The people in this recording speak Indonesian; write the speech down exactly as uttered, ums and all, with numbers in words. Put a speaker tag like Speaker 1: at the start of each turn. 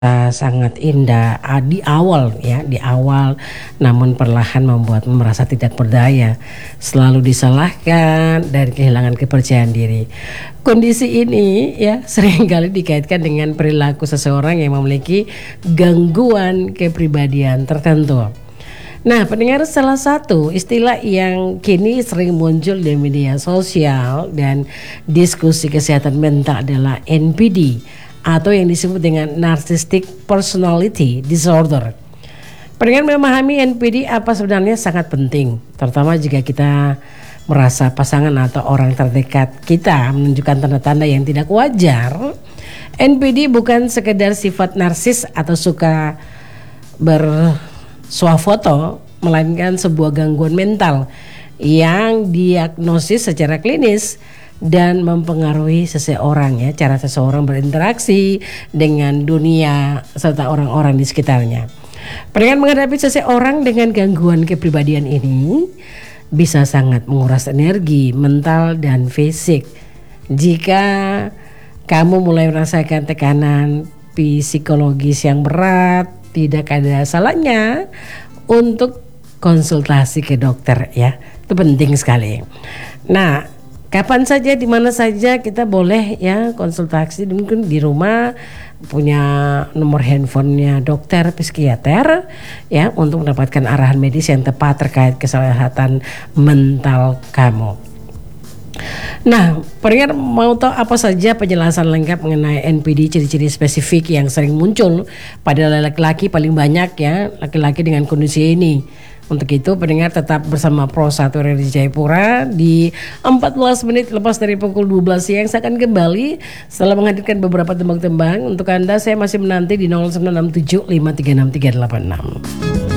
Speaker 1: sangat indah ah, di awal ya, di awal, namun perlahan membuat merasa tidak berdaya, selalu disalahkan dan kehilangan kepercayaan diri. Kondisi ini ya seringkali dikaitkan dengan perilaku seseorang yang memiliki gangguan kepribadian tertentu. Nah, pendengar, salah satu istilah yang kini sering muncul di media sosial dan diskusi kesehatan mental adalah N P D atau yang disebut dengan Narcissistic Personality Disorder. Pendengar, memahami N P D apa sebenarnya sangat penting, terutama jika kita merasa pasangan atau orang terdekat kita menunjukkan tanda-tanda yang tidak wajar. N P D bukan sekedar sifat narsis atau suka bersuah foto, melainkan sebuah gangguan mental yang diagnosis secara klinis dan mempengaruhi seseorang ya, cara seseorang berinteraksi dengan dunia serta orang-orang di sekitarnya. Dengan menghadapi seseorang dengan gangguan kepribadian ini bisa sangat menguras energi mental dan fisik. Jika kamu mulai merasakan tekanan psikologis yang berat, tidak ada salahnya untuk konsultasi ke dokter ya. Itu penting sekali. Nah, kapan saja, di mana saja kita boleh ya konsultasi, mungkin di rumah punya nomor handphonenya dokter psikiater ya untuk mendapatkan arahan medis yang tepat terkait kesehatan mental kamu. Nah, pendengar mau tahu apa saja penjelasan lengkap mengenai N P D, ciri-ciri spesifik yang sering muncul pada laki-laki, paling banyak ya laki-laki dengan kondisi ini. Untuk itu pendengar tetap bersama Pro satu Radio Jayapura di empat belas menit lepas dari pukul dua belas siang. Saya akan kembali setelah menghadirkan beberapa tembang-tembang untuk Anda. Saya masih menanti di nol sembilan enam tujuh lima tiga enam tiga delapan enam.